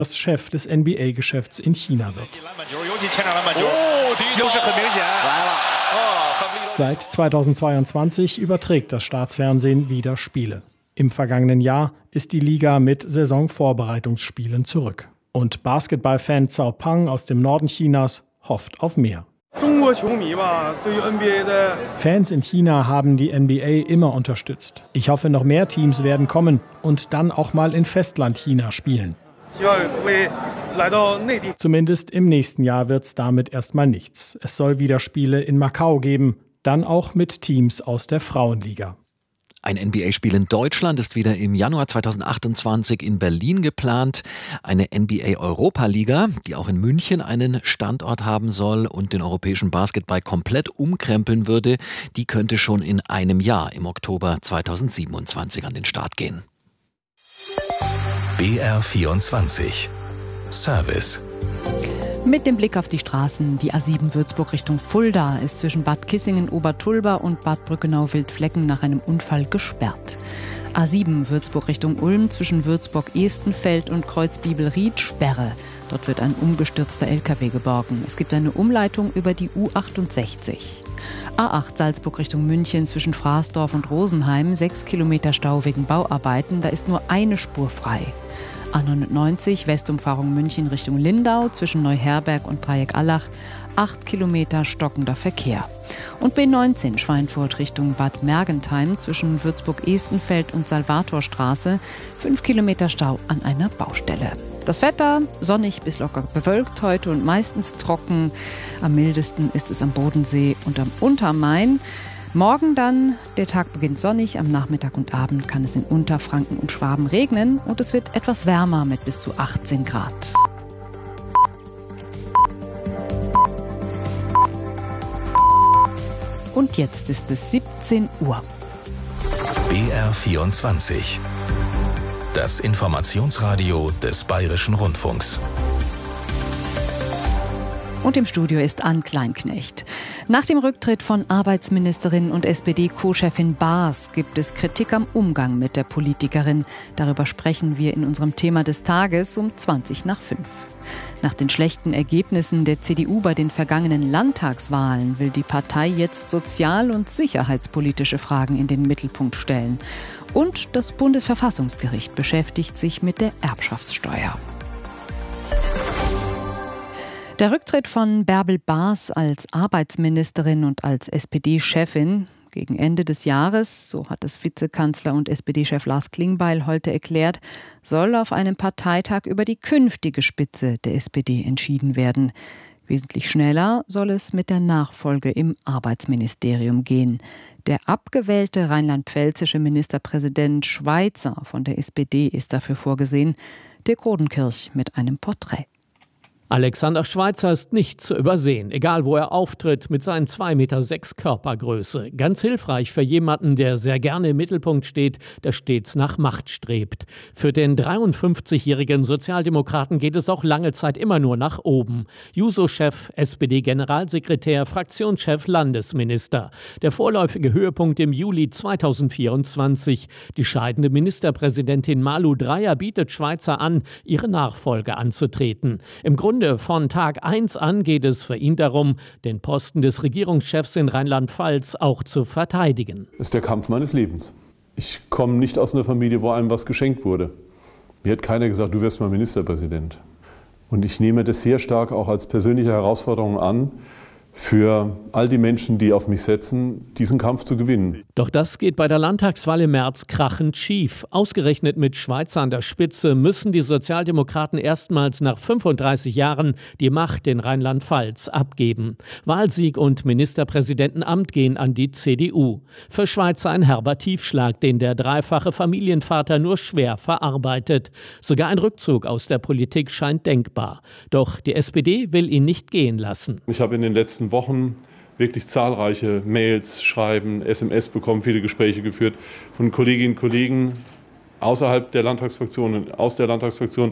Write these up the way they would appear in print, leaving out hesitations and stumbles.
das Chef des NBA-Geschäfts in China wird. Seit 2022 überträgt das Staatsfernsehen wieder Spiele. Im vergangenen Jahr ist die Liga mit Saisonvorbereitungsspielen zurück. Und Basketballfan Zhao Pang aus dem Norden Chinas hofft auf mehr. Fans in China haben die NBA immer unterstützt. Ich hoffe, noch mehr Teams werden kommen und dann auch mal in Festland-China spielen. Zumindest im nächsten Jahr wird es damit erstmal nichts. Es soll wieder Spiele in Macau geben, dann auch mit Teams aus der Frauenliga. Ein NBA-Spiel in Deutschland ist wieder im Januar 2028 in Berlin geplant. Eine NBA-Europa-Liga, die auch in München einen Standort haben soll und den europäischen Basketball komplett umkrempeln würde, die könnte schon in einem Jahr im Oktober 2027 an den Start gehen. BR24 Service. Mit dem Blick auf die Straßen, die A7 Würzburg Richtung Fulda ist zwischen Bad Kissingen-Obertulba und Bad Brückenau-Wildflecken nach einem Unfall gesperrt. A7 Würzburg Richtung Ulm zwischen Würzburg-Estenfeld und Kreuzbibelried Sperre. Dort wird ein umgestürzter LKW geborgen. Es gibt eine Umleitung über die U68. A8 Salzburg Richtung München zwischen Fraßdorf und Rosenheim, 6 Kilometer Stau wegen Bauarbeiten, da ist nur eine Spur frei. A99 Westumfahrung München Richtung Lindau zwischen Neuherberg und Dreieck-Allach, 8 Kilometer stockender Verkehr. Und B19 Schweinfurt Richtung Bad Mergentheim zwischen Würzburg-Estenfeld und Salvatorstraße, 5 Kilometer Stau an einer Baustelle. Das Wetter sonnig bis locker bewölkt heute und meistens trocken. Am mildesten ist es am Bodensee und am Untermain. Morgen dann, der Tag beginnt sonnig, am Nachmittag und Abend kann es in Unterfranken und Schwaben regnen und es wird etwas wärmer mit bis zu 18 Grad. Und jetzt ist es 17 Uhr. BR24. Das Informationsradio des Bayerischen Rundfunks. Und im Studio ist Ann Kleinknecht. Nach dem Rücktritt von Arbeitsministerin und SPD-Co-Chefin Baas gibt es Kritik am Umgang mit der Politikerin. Darüber sprechen wir in unserem Thema des Tages um 5:20. Nach den schlechten Ergebnissen der CDU bei den vergangenen Landtagswahlen will die Partei jetzt sozial- und sicherheitspolitische Fragen in den Mittelpunkt stellen. Und das Bundesverfassungsgericht beschäftigt sich mit der Erbschaftssteuer. Der Rücktritt von Bärbel Baas als Arbeitsministerin und als SPD-Chefin gegen Ende des Jahres, so hat es Vizekanzler und SPD-Chef Lars Klingbeil heute erklärt, soll auf einem Parteitag über die künftige Spitze der SPD entschieden werden. Wesentlich schneller soll es mit der Nachfolge im Arbeitsministerium gehen. Der abgewählte rheinland-pfälzische Ministerpräsident Schweizer von der SPD ist dafür vorgesehen. Dirk Rodenkirch mit einem Porträt. Alexander Schweizer ist nicht zu übersehen, egal wo er auftritt, mit seinen 2,6 Meter Körpergröße. Ganz hilfreich für jemanden, der sehr gerne im Mittelpunkt steht, der stets nach Macht strebt. Für den 53-jährigen Sozialdemokraten geht es auch lange Zeit immer nur nach oben. Juso-Chef, SPD-Generalsekretär, Fraktionschef, Landesminister. Der vorläufige Höhepunkt im Juli 2024. Die scheidende Ministerpräsidentin Malu Dreyer bietet Schweizer an, ihre Nachfolge anzutreten. Im Grunde von Tag 1 an geht es für ihn darum, den Posten des Regierungschefs in Rheinland-Pfalz auch zu verteidigen. Das ist der Kampf meines Lebens. Ich komme nicht aus einer Familie, wo einem was geschenkt wurde. Mir hat keiner gesagt, du wirst mal Ministerpräsident. Und ich nehme das sehr stark auch als persönliche Herausforderung an, für all die Menschen, die auf mich setzen, diesen Kampf zu gewinnen. Doch das geht bei der Landtagswahl im März krachend schief. Ausgerechnet mit Schweizer an der Spitze müssen die Sozialdemokraten erstmals nach 35 Jahren die Macht in Rheinland-Pfalz abgeben. Wahlsieg und Ministerpräsidentenamt gehen an die CDU. Für Schweizer ein herber Tiefschlag, den der dreifache Familienvater nur schwer verarbeitet. Sogar ein Rückzug aus der Politik scheint denkbar. Doch die SPD will ihn nicht gehen lassen. Ich habe in den letzten Wochen wirklich zahlreiche Mails, Schreiben, SMS bekommen, viele Gespräche geführt von Kolleginnen und Kollegen außerhalb der Landtagsfraktion und aus der Landtagsfraktion,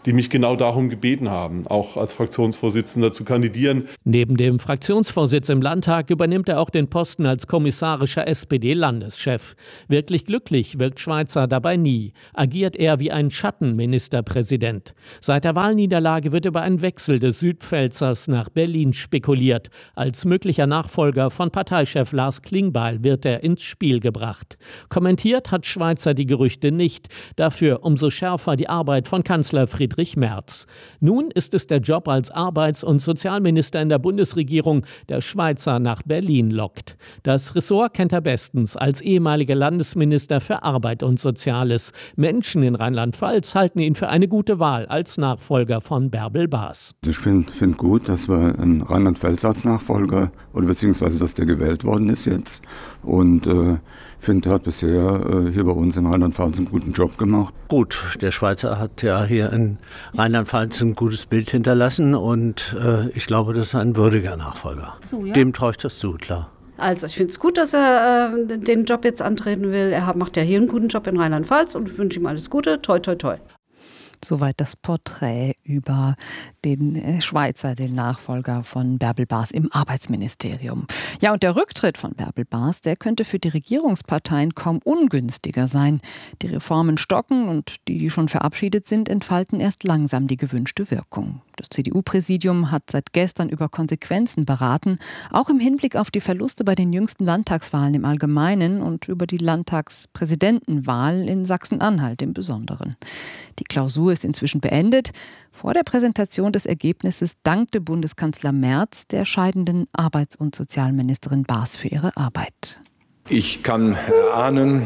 die mich genau darum gebeten haben, auch als Fraktionsvorsitzender zu kandidieren. Neben dem Fraktionsvorsitz im Landtag übernimmt er auch den Posten als kommissarischer SPD-Landeschef. Wirklich glücklich wirkt Schweizer dabei nie. Agiert er wie ein Schattenministerpräsident. Seit der Wahlniederlage wird über einen Wechsel des Südpfälzers nach Berlin spekuliert. Als möglicher Nachfolger von Parteichef Lars Klingbeil wird er ins Spiel gebracht. Kommentiert hat Schweizer die Gerüchte nicht. Dafür umso schärfer die Arbeit von Kanzler Friedrich Merz. Nun ist es der Job als Arbeits- und Sozialminister in der Bundesregierung, der Schweizer nach Berlin lockt. Das Ressort kennt er bestens als ehemaliger Landesminister für Arbeit und Soziales. Menschen in Rheinland-Pfalz halten ihn für eine gute Wahl als Nachfolger von Bärbel Baas. Ich finde gut, dass wir einen Rheinland-Pfalz als Nachfolger oder beziehungsweise, dass der gewählt worden ist jetzt. Und finde, er hat bisher hier bei uns in Rheinland-Pfalz einen guten Job gemacht. Gut, der Schweizer hat ja hier in Rheinland-Pfalz ein gutes Bild hinterlassen und ich glaube, das ist ein würdiger Nachfolger. So, ja. Dem traue ich das zu, klar. Also ich finde es gut, dass er den Job jetzt antreten will. Er macht ja hier einen guten Job in Rheinland-Pfalz und ich wünsche ihm alles Gute. Toi, toi, toi. Soweit das Porträt über den Schweizer, den Nachfolger von Bärbel Baas im Arbeitsministerium. Ja, und der Rücktritt von Bärbel Baas, der könnte für die Regierungsparteien kaum ungünstiger sein. Die Reformen stocken und die schon verabschiedet sind, entfalten erst langsam die gewünschte Wirkung. Das CDU-Präsidium hat seit gestern über Konsequenzen beraten, auch im Hinblick auf die Verluste bei den jüngsten Landtagswahlen im Allgemeinen und über die Landtagspräsidentenwahl in Sachsen-Anhalt im Besonderen. Die Klausur ist inzwischen beendet. Vor der Präsentation des Ergebnisses dankte Bundeskanzler Merz der scheidenden Arbeits- und Sozialministerin Baas für ihre Arbeit. Ich kann erahnen,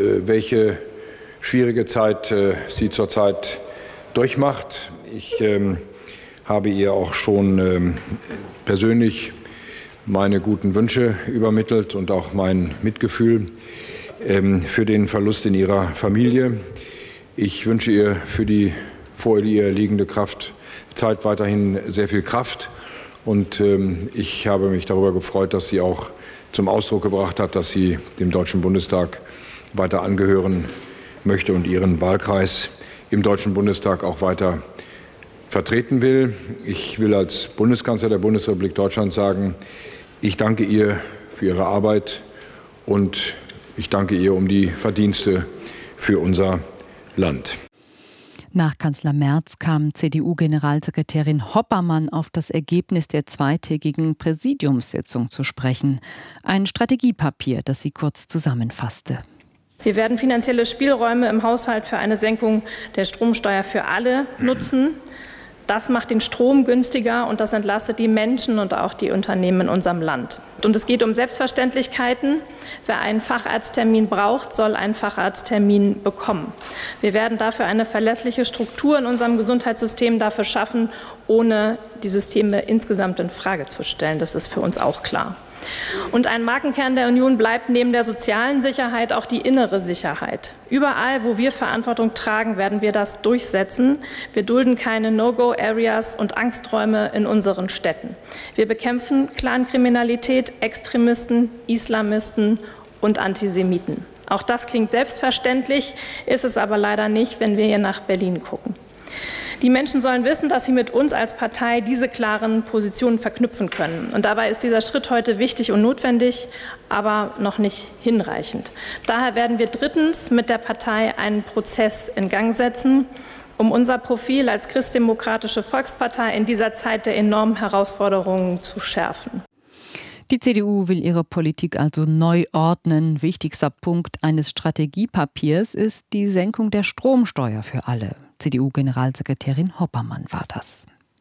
welche schwierige Zeit sie zurzeit durchmacht. Ich habe ihr auch schon persönlich meine guten Wünsche übermittelt und auch mein Mitgefühl für den Verlust in ihrer Familie. Ich wünsche ihr für die vor ihr liegende Zeit weiterhin sehr viel Kraft. Und ich habe mich darüber gefreut, dass sie auch zum Ausdruck gebracht hat, dass sie dem Deutschen Bundestag weiter angehören möchte und ihren Wahlkreis im Deutschen Bundestag auch weiter vertreten will. Ich will als Bundeskanzler der Bundesrepublik Deutschland sagen, ich danke ihr für ihre Arbeit und ich danke ihr um die Verdienste für unser Land. Nach Kanzler Merz kam CDU-Generalsekretärin Hoppermann auf das Ergebnis der zweitägigen Präsidiumssitzung zu sprechen. Ein Strategiepapier, das sie kurz zusammenfasste. Wir werden finanzielle Spielräume im Haushalt für eine Senkung der Stromsteuer für alle nutzen. Das macht den Strom günstiger und das entlastet die Menschen und auch die Unternehmen in unserem Land. Und es geht um Selbstverständlichkeiten. Wer einen Facharzttermin braucht, soll einen Facharzttermin bekommen. Wir werden dafür eine verlässliche Struktur in unserem Gesundheitssystem dafür schaffen, ohne die Systeme insgesamt in Frage zu stellen. Das ist für uns auch klar. Und ein Markenkern der Union bleibt neben der sozialen Sicherheit auch die innere Sicherheit. Überall, wo wir Verantwortung tragen, werden wir das durchsetzen. Wir dulden keine No-Go-Areas und Angsträume in unseren Städten. Wir bekämpfen Clankriminalität, Extremisten, Islamisten und Antisemiten. Auch das klingt selbstverständlich, ist es aber leider nicht, wenn wir hier nach Berlin gucken. Die Menschen sollen wissen, dass sie mit uns als Partei diese klaren Positionen verknüpfen können. Und dabei ist dieser Schritt heute wichtig und notwendig, aber noch nicht hinreichend. Daher werden wir drittens mit der Partei einen Prozess in Gang setzen, um unser Profil als christdemokratische Volkspartei in dieser Zeit der enormen Herausforderungen zu schärfen. Die CDU will ihre Politik also neu ordnen. Wichtigster Punkt eines Strategiepapiers ist die Senkung der Stromsteuer für alle. CDU-Generalsekretärin Hoppermann war das.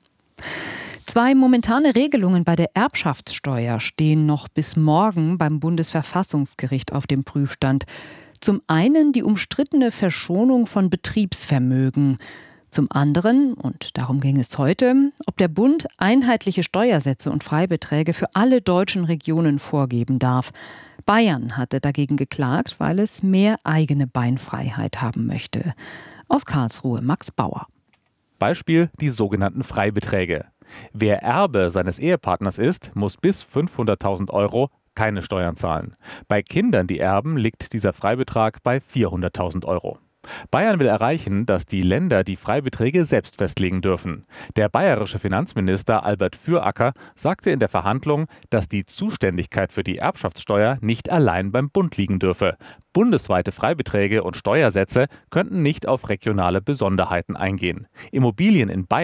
2 momentane Regelungen bei der Erbschaftssteuer stehen noch bis morgen beim Bundesverfassungsgericht auf dem Prüfstand. Zum einen die umstrittene Verschonung von Betriebsvermögen. Zum anderen, und darum ging es heute, ob der Bund einheitliche Steuersätze und Freibeträge für alle deutschen Regionen vorgeben darf. Bayern hatte dagegen geklagt, weil es mehr eigene Beinfreiheit haben möchte. Aus Karlsruhe Max Bauer. Beispiel die sogenannten Freibeträge. Wer Erbe seines Ehepartners ist, muss bis 500.000 € keine Steuern zahlen. Bei Kindern, die erben, liegt dieser Freibetrag bei 400.000 €. Bayern will erreichen, dass die Länder die Freibeträge selbst festlegen dürfen. Der bayerische Finanzminister Albert Füracker sagte in der Verhandlung, dass die Zuständigkeit für die Erbschaftssteuer nicht allein beim Bund liegen dürfe. Bundesweite Freibeträge und Steuersätze könnten nicht auf regionale Besonderheiten eingehen. Immobilien in Bayern